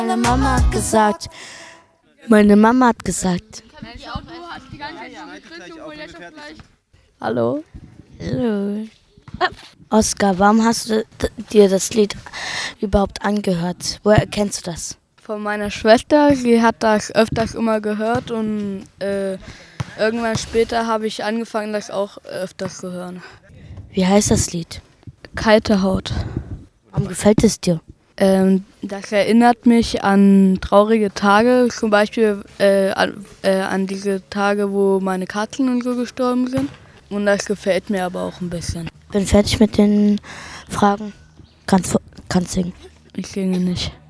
Meine Mama hat gesagt. Meine Mama hat gesagt. Hallo? Hallo. Oskar, warum hast du dir das Lied überhaupt angehört? Woher kennst du das? Von meiner Schwester, sie hat das öfters immer gehört und irgendwann später habe ich angefangen, das auch öfters zu hören. Wie heißt das Lied? Kalte Haut. Warum gefällt es dir? Das erinnert mich an traurige Tage, zum Beispiel an diese Tage, wo meine Katzen und so gestorben sind. Und das gefällt mir aber auch ein bisschen. Bin fertig mit den Fragen. Kannst singen. Ich singe nicht.